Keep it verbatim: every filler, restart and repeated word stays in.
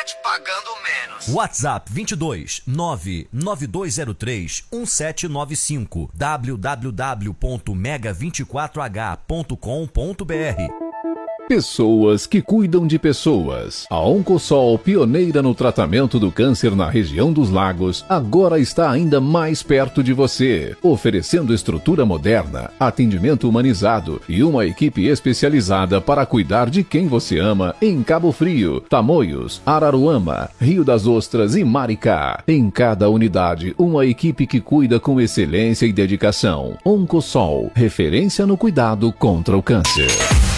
internet pagando menos. WhatsApp vinte e dois nove nove dois zero três um sete nove cinco w w w ponto mega vinte e quatro h ponto com ponto b r. Pessoas que cuidam de pessoas. A Oncosol, pioneira no tratamento do câncer na região dos lagos, agora está ainda mais perto de você, oferecendo estrutura moderna, atendimento humanizado e uma equipe especializada para cuidar de quem você ama em Cabo Frio, Tamoios, Araruama, Rio das Ostras e Maricá. Em cada unidade, uma equipe que cuida com excelência e dedicação. Oncosol, referência no cuidado contra o câncer.